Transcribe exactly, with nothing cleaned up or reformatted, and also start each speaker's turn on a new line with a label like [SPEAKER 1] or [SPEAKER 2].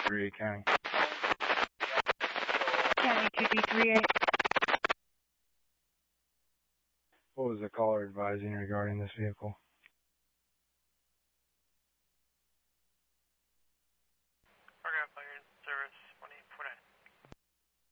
[SPEAKER 1] three eight County.
[SPEAKER 2] County two two three eight.
[SPEAKER 1] What was the caller advising regarding this vehicle?